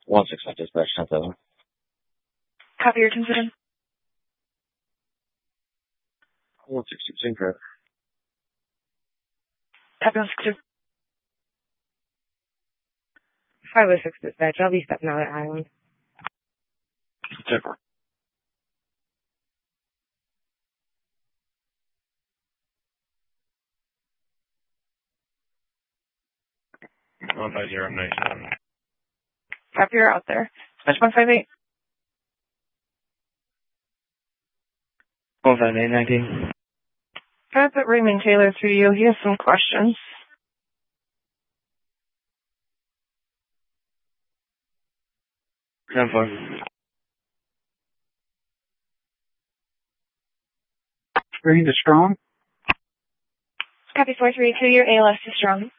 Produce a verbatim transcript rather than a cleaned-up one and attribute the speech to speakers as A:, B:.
A: one six five dispatch, ten seven.
B: Copy your considered.
A: one six two, Synchro.
B: Copy one six two.
C: five oh six dispatch, I'll be stepping out at Island.
A: Check.
D: one five zero, nice.
B: Copy, you're out there. Dispatch one five eight.
A: one five eight, nineteen.
B: Can I put Raymond Taylor through you? He has some questions.
A: ten four.
E: Green to Strong.
B: Copy four three two, your A L S is strong.